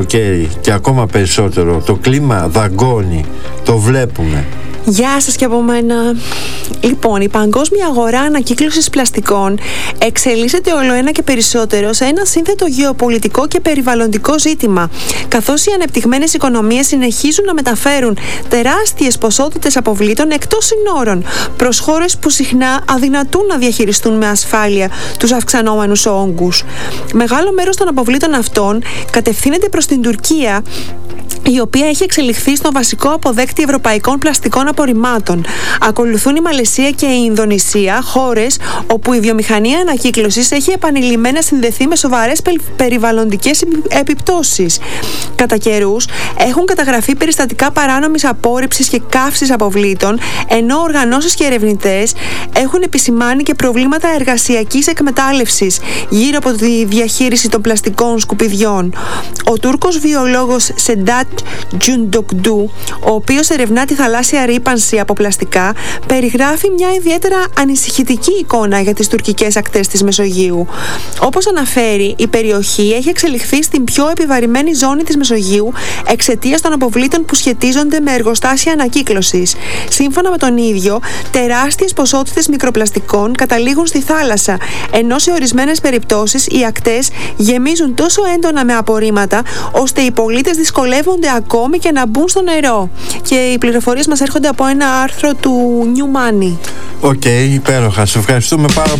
Και ακόμα περισσότερο το κλίμα δαγκώνει, το βλέπουμε. Γεια σας και από μένα. Λοιπόν, η παγκόσμια αγορά ανακύκλωσης πλαστικών εξελίσσεται ολοένα και περισσότερο σε ένα σύνθετο γεωπολιτικό και περιβαλλοντικό ζήτημα, καθώς οι ανεπτυγμένες οικονομίες συνεχίζουν να μεταφέρουν τεράστιες ποσότητες αποβλήτων εκτός συνόρων προς χώρες που συχνά αδυνατούν να διαχειριστούν με ασφάλεια τους αυξανόμενους όγκους. Μεγάλο μέρος των αποβλήτων αυτών κατευθύνεται προς την Τουρκία, η οποία έχει εξελιχθεί στον βασικό αποδέκτη ευρωπαϊκών πλαστικών απορριμμάτων. Ακολουθούν η Μαλαισία και η Ινδονησία, χώρες όπου η βιομηχανία ανακύκλωσης έχει επανειλημμένα συνδεθεί με σοβαρές περιβαλλοντικές επιπτώσεις. Κατά καιρούς έχουν καταγραφεί περιστατικά παράνομης απόρριψης και καύσης αποβλήτων, ενώ οργανώσεις και ερευνητές έχουν επισημάνει και προβλήματα εργασιακής εκμετάλλευσης γύρω από τη διαχείριση των πλαστικών σκουπιδιών. Ο Τούρκος βιολόγος Σεντάτ Τζουντοκντού, ο οποίος ερευνά τη θαλάσσια ρύπανση από πλαστικά, περιγράφει μια ιδιαίτερα ανησυχητική εικόνα για τις τουρκικές ακτές της Μεσογείου. Όπως αναφέρει, η περιοχή έχει εξελιχθεί στην πιο επιβαρημένη ζώνη της Μεσογείου εξαιτίας των αποβλήτων που σχετίζονται με εργοστάσια ανακύκλωσης. Σύμφωνα με τον ίδιο, τεράστιες ποσότητες μικροπλαστικών καταλήγουν στη θάλασσα, ενώ σε ορισμένες περιπτώσεις οι ακτές γεμίζουν τόσο έντονα με απορρίμματα, ώστε οι πολίτες δυσκολεύονται ακόμη και να μπουν στο νερό. Και οι πληροφορίες μας έρχονται από ένα άρθρο του New Money. Οκ, υπέροχα. Σε ευχαριστούμε πάρα πολύ.